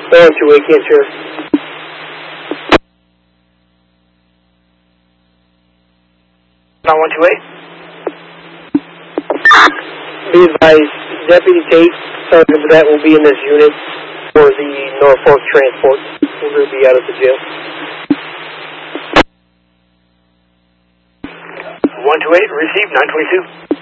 128, can't hear. 128. Be advised, Deputy Tate, Sergeant Cadet will be in this unit for the Norfolk transport. We're going to be out of the jail. 128, received, 922.